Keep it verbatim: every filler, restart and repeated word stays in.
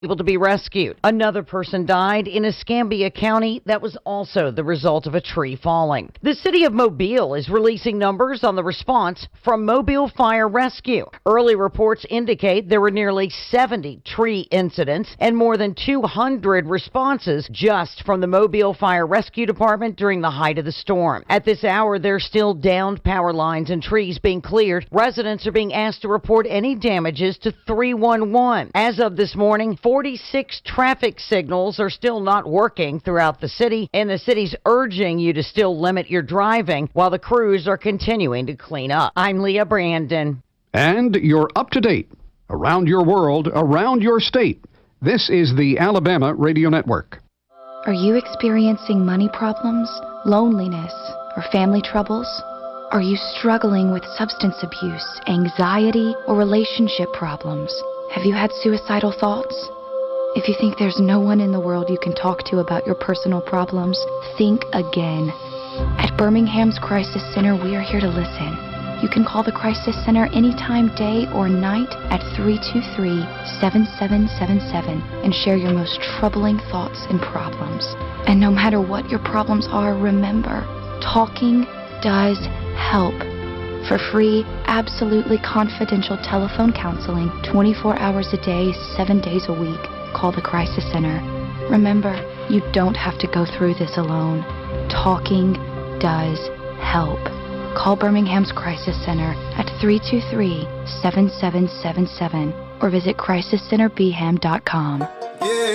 able to be rescued. Another person died in Escambia County. That was also the result of a tree falling. The city of Mobile is releasing numbers on the response from Mobile Fire Rescue. Early reports indicate there were nearly seventy tree incidents and more than two hundred responses just from the Mobile Fire Rescue Department during the height of the storm. At this hour, there's still downed power lines and trees being cleared. Residents are being asked to report any damages to three one one. As of this morning, forty-six traffic signals are still not working throughout the city, and the city's urging you to still limit your driving while the crews are continuing to clean up. I'm Leah Brandon. And you're up to date. Around your world, around your state. This is the Alabama Radio Network. Are you experiencing money problems, loneliness, or family troubles? Are you struggling with substance abuse, anxiety, or relationship problems? Have you had suicidal thoughts? If you think there's no one in the world you can talk to about your personal problems, think again. At Birmingham's Crisis Center, we are here to listen. You can call the Crisis Center anytime, day or night, at three two three, seven seven seven seven and share your most troubling thoughts and problems. And no matter what your problems are, remember, talking does help. For free, absolutely confidential telephone counseling, twenty-four hours a day, seven days a week. Call the Crisis Center. Remember, you don't have to go through this alone. Talking does help. Call Birmingham's Crisis Center at three two three, seven seven seven seven or visit crisis center b ham dot com.